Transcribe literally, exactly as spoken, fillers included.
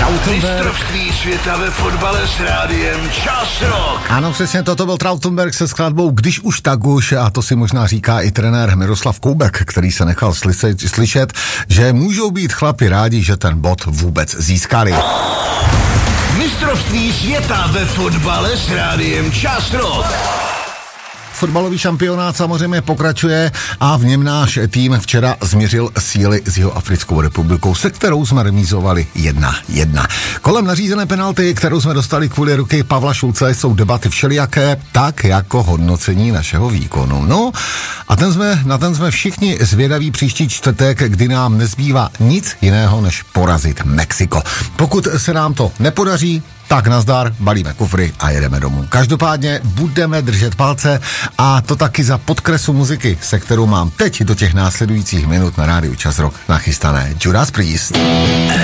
Trautenberg. Mistrovství světa ve fotbale s rádiem Čas Rock. Ano, přesně, toto byl Trautenberg se skladbou Když už tak už, a to si možná říká i trenér Miroslav Koubek, který se nechal slyšet, slyšet, že můžou být chlapi rádi, že ten bod vůbec získali. Mistrovství světa ve fotbale s rádiem Čas Rock. Fotbalový šampionát samozřejmě pokračuje a v něm náš tým včera změřil síly s Jihoafrickou republikou, se kterou jsme remízovali jedna jedna. Kolem nařízené penalty, kterou jsme dostali kvůli ruky Pavla Šulce, jsou debaty všelijaké, tak jako hodnocení našeho výkonu. No a ten jsme, na ten jsme všichni zvědaví příští čtvrtek, kdy nám nezbývá nic jiného, než porazit Mexiko. Pokud se nám to nepodaří, tak nazdar, balíme kufry a jedeme domů. Každopádně budeme držet palce a to taky za podkresu muziky, se kterou mám teď do těch následujících minut na rádiu Čas Rock nachystané Judas Priest.